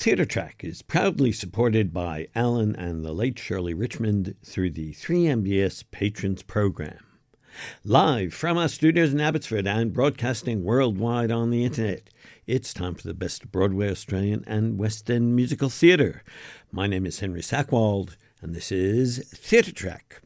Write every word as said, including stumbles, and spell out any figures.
Theatre Track is proudly supported by Alan and the late Shirley Richmond through the three M B S Patrons Program. Live from our studios in Abbotsford and broadcasting worldwide on the internet, it's time for the best of Broadway, Australian and West End musical theatre. My name is Henry Sackwald, and this is Theatre Track.